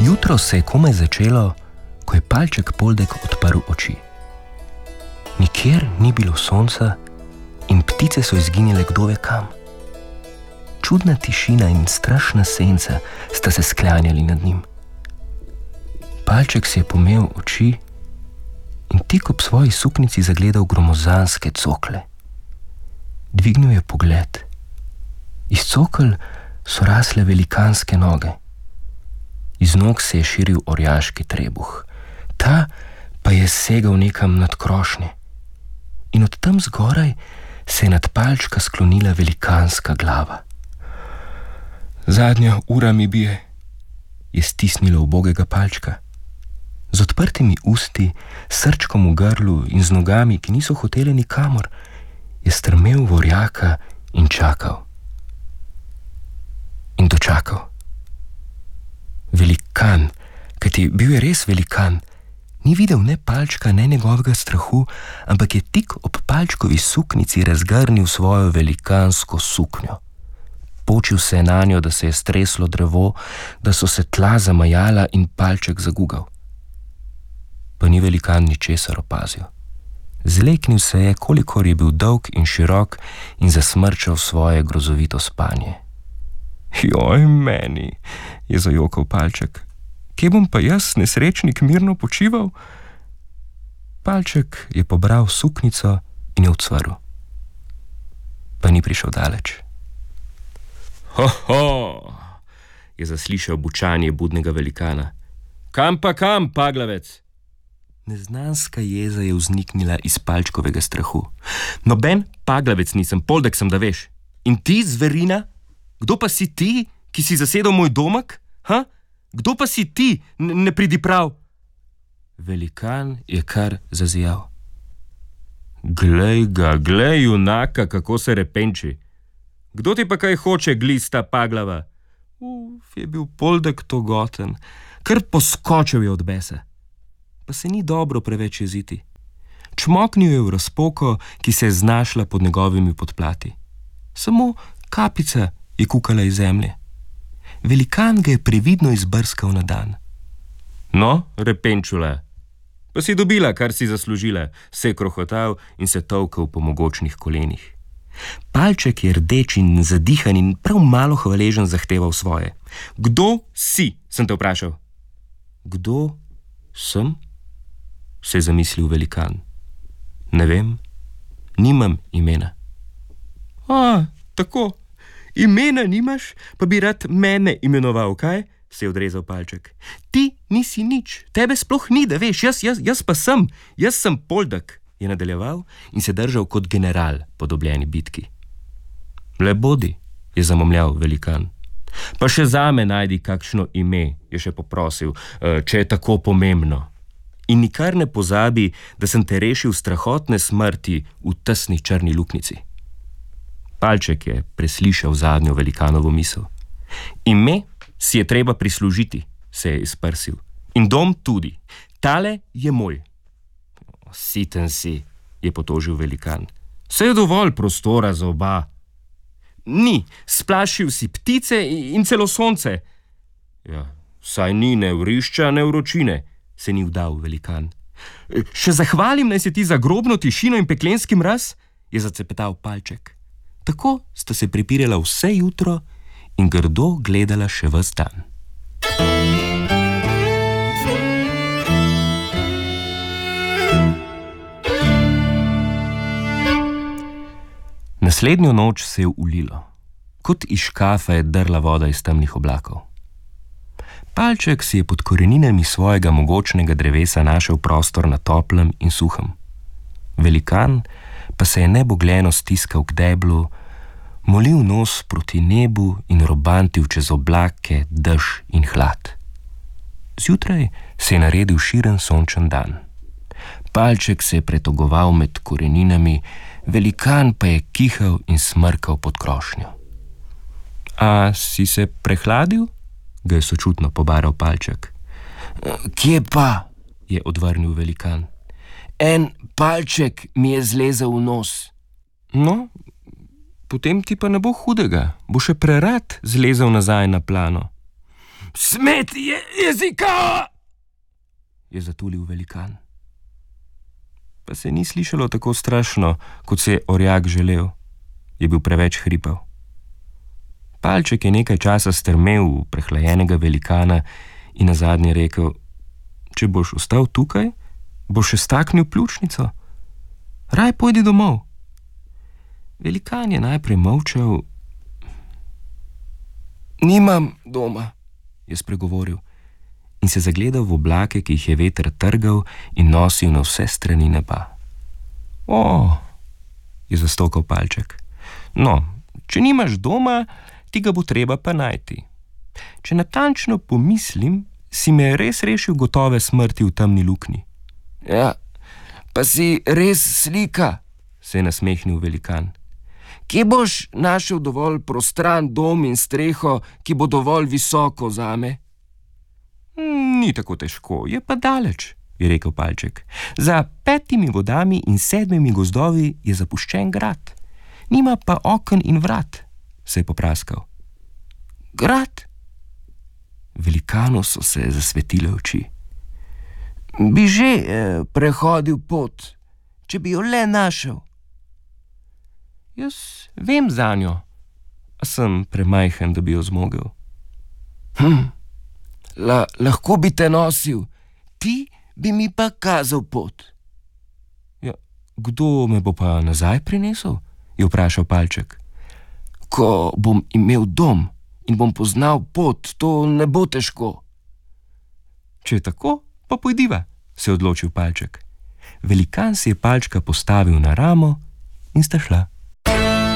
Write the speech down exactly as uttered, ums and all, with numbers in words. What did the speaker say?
Jutro se je komaj začelo, ko je palček Poldek odprl oči. Nikjer ni bilo sonca in ptice so izginile kdo ve kam. Čudna tišina in strašna senca sta se sklanjali nad njim. Palček si je pomel oči in tik ob svoji suknici zagledal gromozanske cokle. Dvignil je pogled. Iz cokel so rasle velikanske noge. Iz nog se je širil orjaški trebuh. Ta pa je segal nekam nad krošnje. In od tam zgoraj se je nad palčka sklonila velikanska glava. Zadnja ura mi bije, je stisnilo ubogega palčka. Z odprtimi usti, srčkom v grlu in z nogami, ki niso hotele nikamor, je strmel v orjaka in čakal. In dočakal. Velikan, kajti bil je res velikan, ni videl ne palčka, ne njegovega strahu, ampak je tik ob palčkovi suknici razgrnil svojo velikansko suknjo. Počil se je nanjo, da se je streslo drevo, da so se tla zamajala in palček zagugal. Pa ni velikan ničesar opazil. Zleknil se je, kolikor je bil dolg in širok, in zasmrčal svoje grozovito spanje. Joj, meni, je zajokal palček. Kje bom pa jaz, nesrečnik, mirno počival? Palček je pobral suknico in je ucvrl. Pa ni prišel daleč. Ho, ho, je zaslišal bučanje budnega velikana. Kam pa kam, paglavec? Neznanska jeza je vzniknila iz palčkovega strahu. Noben paglavec nisem, Poldek sem, da veš. In ti, zverina? Kdo pa si ti, ki si zasedel moj domek? Ha? Kdo pa si ti, ne pridi prav? Velikan je kar zazijal. Glej ga, glej junaka, kako se repenči. Kdo ti pa kaj hoče, glista paglava? Uf, je bil Poldek togoten, kar poskočil je od besa. Pa se ni dobro preveč jeziti. Čmoknil je v razpoko, ki se je znašla pod njegovimi podplati. Samo kapica je kukala iz zemlje. Velikan ga je previdno izbrskal na dan. No, repenčula, pa si dobila, kar si zaslužila, se je krohotal in se tolkel po mogočnih kolenih. Palček je rdeč in zadihan in prav malo hvaležen zahteval svoje. Kdo si, sem te vprašal. Kdo sem? Se je zamislil velikan. Ne vem, nimam imena. A, tako, imena nimaš, pa bi rad mene imenoval, kaj? Se je odrezal palček. Ti nisi nič, tebe sploh ni, da veš, jaz, jaz, jaz pa sem, jaz sem Poldek, je nadaljeval in se držal kot general po dobljeni bitki. Le bodi, je zamomljal velikan. Pa še zame najdi kakšno ime, je še poprosil, če je tako pomembno. In nikar ne pozabi, da sem te rešil strahotne smrti v tesni črni luknjici. Palček je preslišal zadnjo velikanovo misel. Ime si je treba prislužiti, se je izprsil. In dom tudi. Tale je moj. Siten si, je potožil velikan. Saj je dovolj prostora za oba. Ni, splašil si ptice in celo sonce. Ja, saj ni ne vrišča, ne vročine, se ni vdal velikan. Še zahvalim naj se ti za grobno tišino in peklenski mraz, je zacepetal palček. Tako sta se prepirala vse jutro in grdo gledala še ves dan. Naslednjo noč se je ulilo. Kot iz škafa je drla voda iz temnih oblakov. Palček si je pod koreninami svojega mogočnega drevesa našel prostor na toplem in suhem. Velikan pa se je nebogljeno stiskal k deblu, molil nos proti nebu in robantil čez oblake, dež in hlad. Zjutraj se je naredil širen sončen dan. Palček se je pretogoval med koreninami, velikan pa je kihal in smrkal pod krošnjo. A si se prehladil? Ga je sočutno pobaral palček. Kje pa? Je odvrnil velikan. En palček mi je zlezel v nos. No, potem ti pa ne bo hudega, bo še prerad zlezel nazaj na plano. Smet je jezika! Je zatulil velikan. Pa se ni slišalo tako strašno, kot se je orjak želel. Je bil preveč hripav. Palček je nekaj časa strmel v prehlajenega velikana in nazadnje rekel: če boš ostal tukaj, boš še staknil pljučnico. Raj pojdi domov. Velikan je najprej molčal. Nimam doma, je spregovoril in se zagledal v oblake, ki jih je veter trgal in nosil na vse strani neba. O, je zastokal palček. No, če nimaš doma, ti ga bo treba pa najti. Če natančno pomislim, si me res rešil gotove smrti v temni luknji. Ja, pa si res slika, se je nasmehnil velikan. Kje boš našel dovolj prostran dom in streho, ki bo dovolj visoko zame? Ni tako težko, je pa daleč, je rekel palček. Za petimi vodami in sedmimi gozdovi je zapuščen grad. Nima pa oken in vrat, se je popraskal. Grad? Velikanu so se zasvetile oči. Bi že eh, prehodil pot, če bi jo le našel. Jaz vem zanjo, a sem premajhen, da bi jo zmogel. Hm, la, lahko bi te nosil, ti bi mi pa kazal pot. Ja, kdo me bo pa nazaj prinesel? Je vprašal palček. Ko bom imel dom in bom poznal pot, to ne bo težko. Če je tako, pa pojdiva, se je odločil palček. Velikan si je palčka postavil na ramo in sta šla.